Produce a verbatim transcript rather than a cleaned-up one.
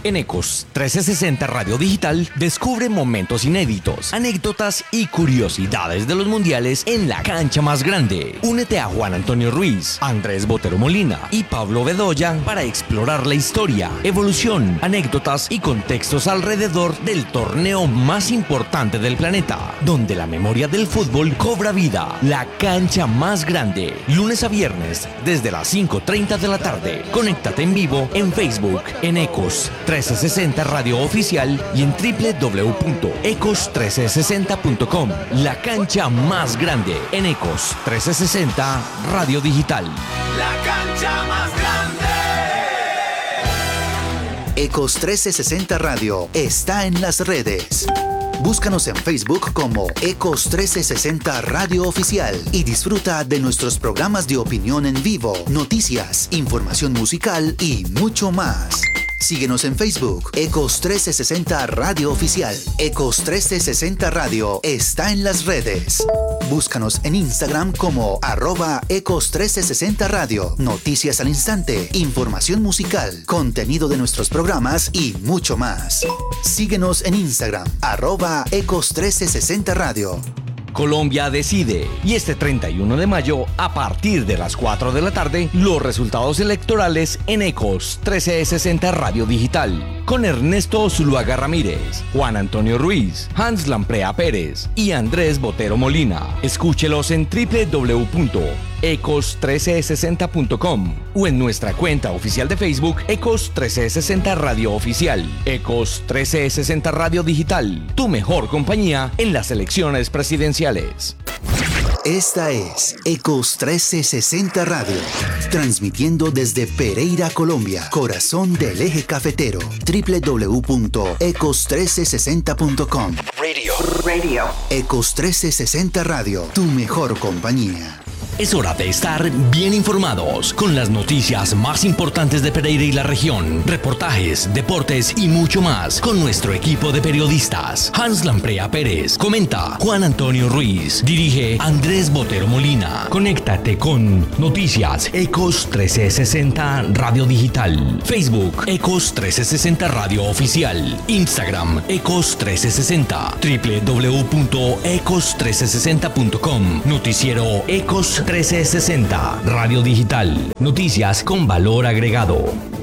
En Ecos trescientos sesenta Radio Digital descubre momentos inéditos, anécdotas y curiosidades de los mundiales en la cancha más grande. Únete a Juan Antonio Ruiz, Andrés Botero Molina y Pablo Bedoya para explorar la historia, evolución, anécdotas y contextos alrededor del torneo más importante del planeta, donde la memoria del fútbol cobra vida. La cancha más grande, lunes a viernes desde las cinco y media de la tarde. Conéctate en vivo en Facebook, en Ecos trescientos sesenta Radio Oficial y en doble u doble u doble u punto ecos trescientos sesenta punto com. La cancha más grande en Ecos trescientos sesenta Radio Digital. La cancha más grande. Ecos trescientos sesenta Radio está en las redes. Búscanos en Facebook como Ecos trescientos sesenta Radio Oficial y disfruta de nuestros programas de opinión en vivo, noticias, información musical y mucho más. Síguenos en Facebook, Ecos trescientos sesenta Radio Oficial. Ecos trescientos sesenta Radio está en las redes. Búscanos en Instagram como arroba Ecos trescientos sesenta Radio. Noticias al instante, información musical, contenido de nuestros programas y mucho más. Síguenos en Instagram, arroba Ecos trescientos sesenta Radio. Colombia decide. Y este treinta y uno de mayo, a partir de las cuatro de la tarde, los resultados electorales en Ecos trescientos sesenta Radio Digital. Con Ernesto Zuluaga Ramírez, Juan Antonio Ruiz, Hans Lamprea Pérez y Andrés Botero Molina. Escúchelos en doble u doble u doble u punto ecos trescientos sesenta punto com o en nuestra cuenta oficial de Facebook Ecos trescientos sesenta Radio Oficial. Ecos trescientos sesenta Radio Digital, tu mejor compañía en las elecciones presidenciales. Esta es Ecos trescientos sesenta Radio, transmitiendo desde Pereira, Colombia, corazón del eje cafetero. doble u doble u doble u punto ecos trescientos sesenta punto com. Radio. Radio. Ecos trescientos sesenta Radio, tu mejor compañía. Es hora de estar bien informados con las noticias más importantes de Pereira y la región, reportajes, deportes y mucho más con nuestro equipo de periodistas. Hans Lamprea Pérez comenta, Juan Antonio Ruiz dirige, Andrés Botero Molina. Conéctate con Noticias Ecos trescientos sesenta Radio Digital, Facebook Ecos trescientos sesenta Radio Oficial, Instagram Ecos trescientos sesenta, doble u doble u doble u punto ecos trescientos sesenta punto com. Noticiero Ecos trescientos sesenta Radio Digital. Noticias con valor agregado.